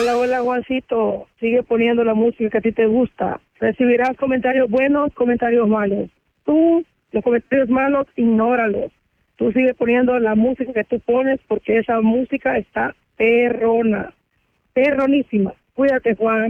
Hola, hola, Juancito. Sigue poniendo la música que a ti te gusta. Recibirás comentarios buenos, comentarios malos. Tú, los comentarios malos, ignóralos. Tú sigue poniendo la música que tú pones porque esa música está perrona. Perronísima. Cuídate, Juan.